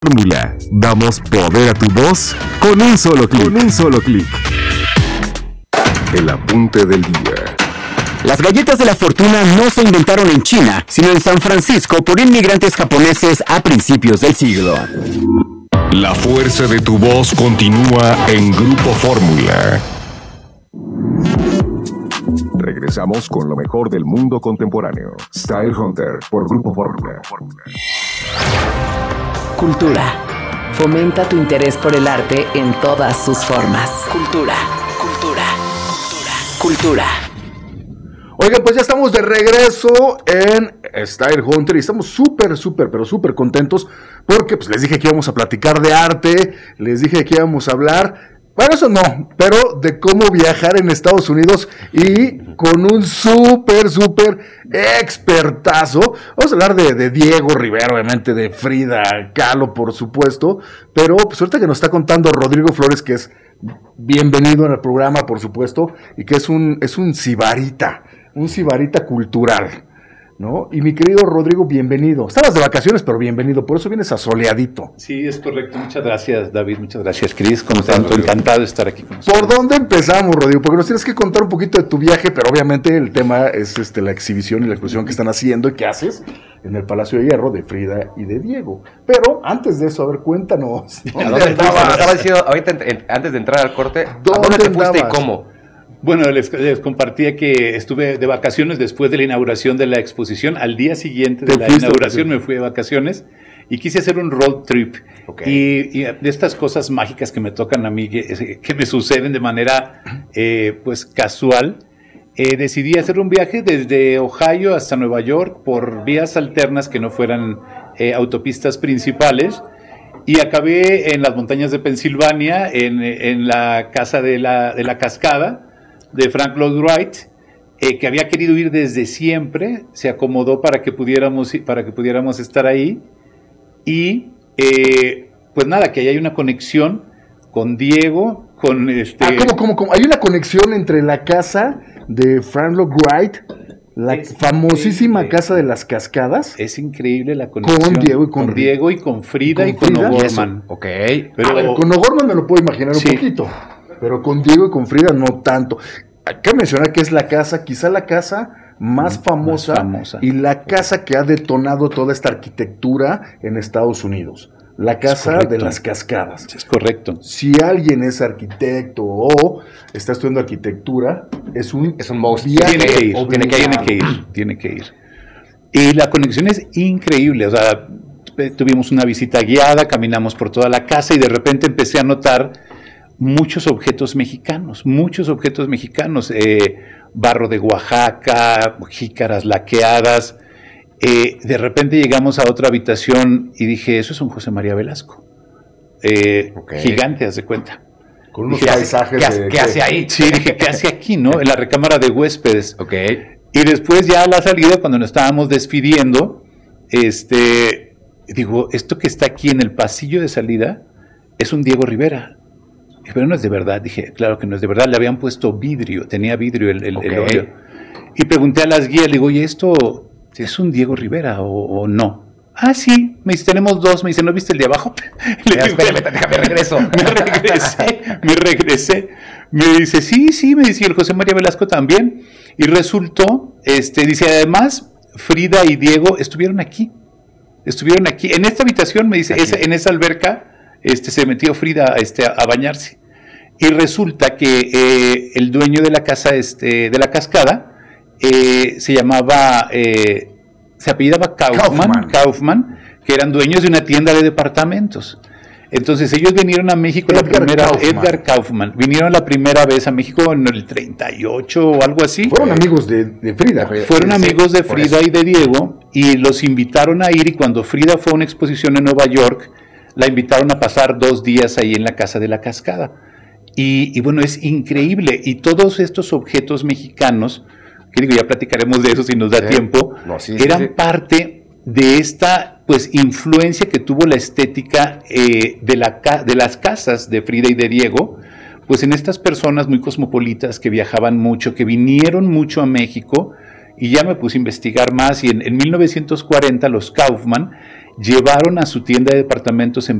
Fórmula. Damos poder a tu voz con un solo clic. El apunte del día. Las galletas de la fortuna no se inventaron en China, sino en San Francisco por inmigrantes japoneses a principios del siglo. La fuerza de tu voz continúa en Grupo Fórmula. Regresamos con lo mejor del mundo contemporáneo. Style Hunter por Grupo Fórmula. Cultura. Fomenta tu interés por el arte en todas sus formas. Cultura. Oigan, pues ya estamos de regreso en Style Hunter y estamos súper contentos porque pues les dije que íbamos a platicar de arte, les dije que íbamos a hablar, bueno, eso no, pero de cómo viajar en Estados Unidos y con un súper expertazo. Vamos a hablar de Diego Rivera, obviamente, de Frida Kahlo, por supuesto, pero pues ahorita que nos está contando Rodrigo Flores, que es bienvenido en el programa, por supuesto, y que es un sibarita cultural, ¿no? Y mi querido Rodrigo, bienvenido. Estabas de vacaciones, pero bienvenido, por eso vienes asoleadito. Sí, es correcto. Muchas gracias, David. Muchas gracias, Cris. Contento, encantado de estar aquí con nosotros. ¿Por dónde empezamos, Rodrigo? Porque nos tienes que contar un poquito de tu viaje, pero obviamente el tema es la exhibición y la exposición que están haciendo y que haces en el Palacio de Hierro de Frida y de Diego. Pero antes de eso, a ver, cuéntanos. ¿A dónde fuiste? Me estaba diciendo ahorita, antes de entrar al corte, ¿a dónde te fuiste y cómo? Bueno, les compartía que estuve de vacaciones después de la inauguración de la exposición. Al día siguiente de la inauguración me fui de vacaciones y quise hacer un road trip. Okay. Y de estas cosas mágicas que me tocan a mí, que me suceden de manera pues casual, decidí hacer un viaje desde Ohio hasta Nueva York por vías alternas que no fueran autopistas principales. Y acabé en las montañas de Pensilvania, en la casa de la cascada de Frank Lloyd Wright, que había querido ir desde siempre. Se acomodó para que pudiéramos estar ahí. Y pues nada, que ahí hay una conexión con Diego, con ¿Cómo? Hay una conexión entre la casa de Frank Lloyd Wright, la famosísima casa de las cascadas. Es increíble la conexión con Diego y con Frida y con O'Gorman. Ok. Pero con O'Gorman me lo puedo imaginar un poquito, pero con Diego y con Frida no tanto. Hay que mencionar que es la casa, quizá la casa más famosa y la casa que ha detonado toda esta arquitectura en Estados Unidos. La casa de las cascadas. Es correcto. Si alguien es arquitecto o está estudiando arquitectura, es un monstruo. Tiene que ir. Y la conexión es increíble. O sea, tuvimos una visita guiada, caminamos por toda la casa y de repente empecé a notar muchos objetos mexicanos. Barro de Oaxaca, jícaras laqueadas. De repente llegamos a otra habitación y dije, eso es un José María Velasco. Gigante, haz de cuenta. Con unos paisajes. ¿Qué hace ahí? Sí, dije, ¿qué hace aquí, no? En la recámara de huéspedes. Ok. Y después ya a la salida, cuando nos estábamos despidiendo, digo, esto que está aquí en el pasillo de salida es un Diego Rivera. Pero no es de verdad. Dije, claro que no es de verdad. Le habían puesto vidrio, tenía vidrio el óleo. Y pregunté a las guías, le digo, oye, ¿esto es un Diego Rivera o no? Ah, sí. Me dice, tenemos dos. Me dice, ¿no viste el de abajo? Espérame, déjame regreso. Me regresé. Me dice, sí. Me dice, el José María Velasco también. Y resultó, dice, además, Frida y Diego estuvieron aquí. En esta habitación, me dice, en esa alberca, se metió Frida a bañarse. Y resulta que el dueño de la casa, de la cascada, se apellidaba Kaufman, que eran dueños de una tienda de departamentos. Entonces ellos vinieron a México Edgar Kaufman, vinieron la primera vez a México en el 38 o algo así. Fueron amigos de Frida. Fueron amigos de Frida y de Diego y los invitaron a ir, y cuando Frida fue a una exposición en Nueva York, la invitaron a pasar 2 días ahí en la casa de la cascada. Y bueno, es increíble. Y todos estos objetos mexicanos, que digo, ya platicaremos de eso si nos da tiempo, eran parte de esta pues influencia que tuvo la estética de las casas de Frida y de Diego, pues en estas personas muy cosmopolitas que viajaban mucho, que vinieron mucho a México Y ya me puse a investigar más y en 1940 los Kaufman llevaron a su tienda de departamentos en